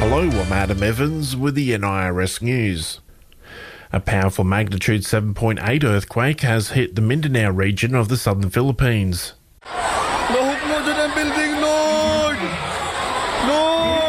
Hello, I'm Adam Evans with the NIRS News. A powerful magnitude 7.8 earthquake has hit the Mindanao region of the southern Philippines. Lahok mo dyan ang building, Lord! Lord!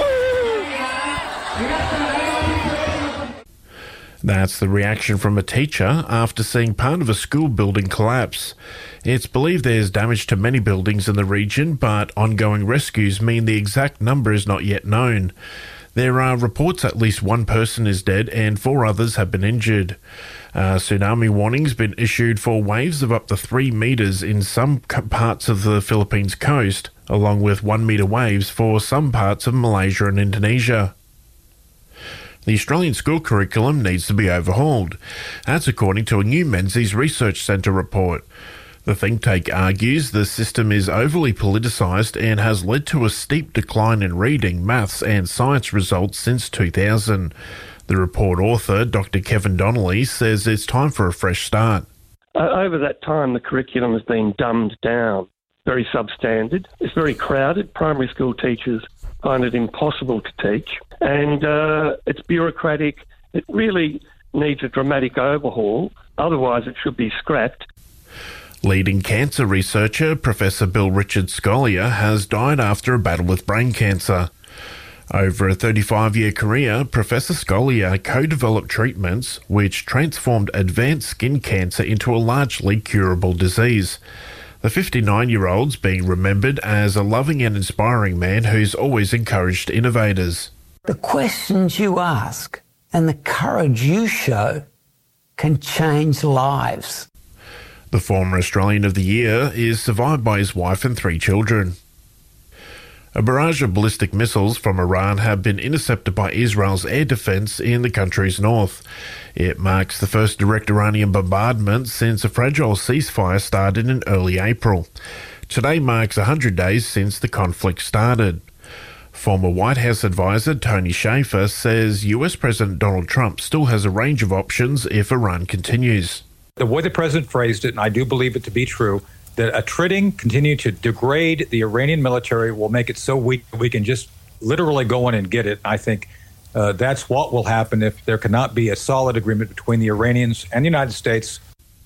That's the reaction from a teacher after seeing part of a school building collapse. It's believed there's damage to many buildings in the region, but ongoing rescues mean the exact number is not yet known. There are reports at least one person is dead and 4 others have been injured. Tsunami warning's been issued for waves of up to 3 metres in some parts of the Philippines coast, along with 1 metre waves for some parts of Malaysia and Indonesia. The Australian school curriculum needs to be overhauled. That's according to a new Menzies Research Centre report. The think tank argues the system is overly politicised and has led to a steep decline in reading, maths and science results since 2000. The report author, Dr. Kevin Donnelly, says it's time for a fresh start. Over that time, the curriculum has been dumbed down, very substandard. It's very crowded. Primary school teachers find it impossible to teach. And it's bureaucratic. It really needs a dramatic overhaul. Otherwise, it should be scrapped. Leading cancer researcher Professor Bill Richard Scolyer has died after a battle with brain cancer. Over a 35-year career, Professor Scolyer co-developed treatments which transformed advanced skin cancer into a largely curable disease. The 59-year-old's being remembered as a loving and inspiring man who's always encouraged innovators. The questions you ask and the courage you show can change lives. The former Australian of the Year is survived by his wife and 3 children. A barrage of ballistic missiles from Iran have been intercepted by Israel's air defence in the country's north. It marks the first direct Iranian bombardment since a fragile ceasefire started in early April. Today marks 100 days since the conflict started. Former White House advisor Tony Shaffer says US President Donald Trump still has a range of options if Iran continues. The way the president phrased it, and I do believe it to be true, that attriting, continue to degrade the Iranian military will make it so weak that we can just literally go in and get it. I think that's what will happen if there cannot be a solid agreement between the Iranians and the United States.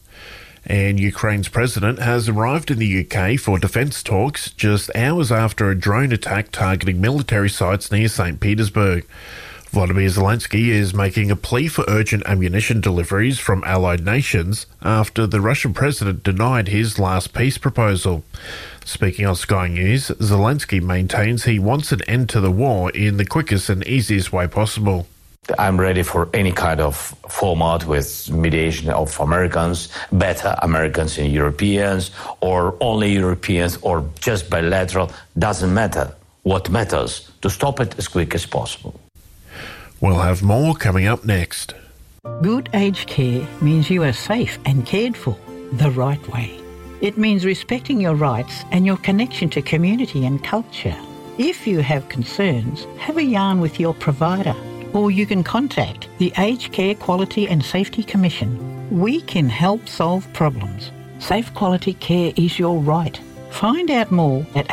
And Ukraine's president has arrived in the UK for defence talks just hours after a drone attack targeting military sites near St. Petersburg. Volodymyr Zelensky is making a plea for urgent ammunition deliveries from allied nations after the Russian president denied his last peace proposal. Speaking on Sky News, Zelensky maintains he wants an end to the war in the quickest and easiest way possible. I'm ready for any kind of format with mediation of Americans, better Americans and Europeans, or only Europeans, or just bilateral. Doesn't matter. What matters, to stop it as quick as possible. We'll have more coming up next. Good aged care means you are safe and cared for the right way. It means respecting your rights and your connection to community and culture. If you have concerns, have a yarn with your provider, or you can contact the Aged Care Quality and Safety Commission. We can help solve problems. Safe quality care is your right. Find out more at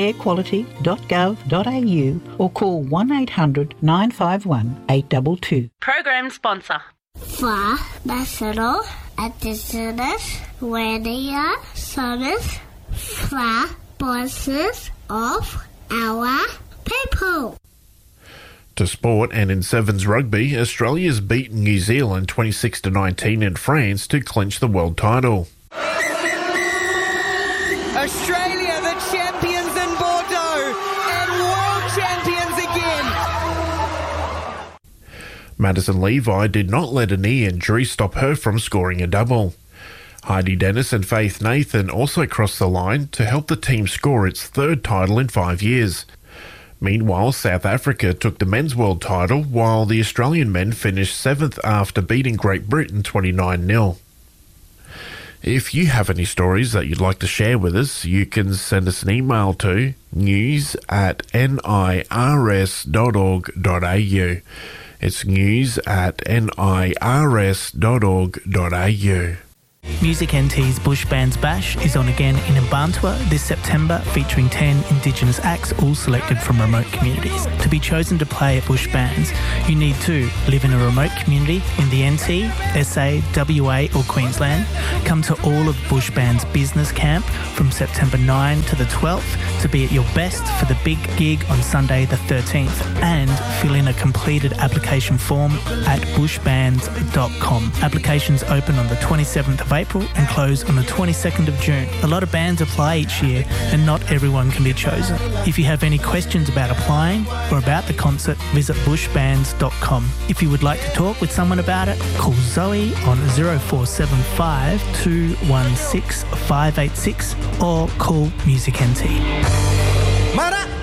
agecarequality.gov.au or call 1800 951 822. Program sponsor. For National Indigenous Radio Service for voices of our people. To sport, and in Sevens rugby, Australia's beaten New Zealand 26-19 in France to clinch the world title. Australia, the champions in Bordeaux, and world champions again. Madison Levi did not let a knee injury stop her from scoring a double. Heidi Dennis and Faith Nathan also crossed the line to help the team score its 3rd title in 5 years. Meanwhile, South Africa took the men's world title, while the Australian men finished 7th after beating Great Britain 29-0. If you have any stories that you'd like to share with us, you can send us an email to news@nirs.org.au. It's news@nirs.org.au. Music NT's Bush Bands Bash is on again in Mbantua this September, featuring 10 Indigenous acts, all selected from remote communities. To be chosen to play at Bush Bands, you need to live in a remote community in the NT, SA, WA or Queensland, come to all of Bush Bands Business Camp from September 9 to the 12th to be at your best for the big gig on Sunday the 13th, and fill in a completed application form at bushbands.com. Applications open on the 27th of April and close on the 22nd of June. A lot of bands apply each year and not everyone can be chosen. If you have any questions about applying or about the concert, visit bushbands.com. If you would like to talk with someone about it, call Zoe on 0475 216 586 or call Music NT. Mara!